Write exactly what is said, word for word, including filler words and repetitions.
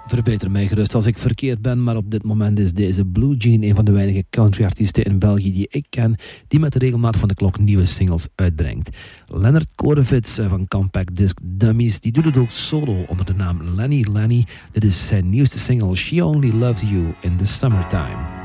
Verbeter mij gerust als ik verkeerd ben, maar op dit moment is deze Blue Jean een van de weinige country-artiesten in België die ik ken, die met de regelmaat van de klok nieuwe singles uitbrengt. Leonard Korevits van Compact Disc Dummies, die doet het ook solo onder de naam Lenny Lenny. Dit is zijn nieuwste single She Only Loves You in the Summertime.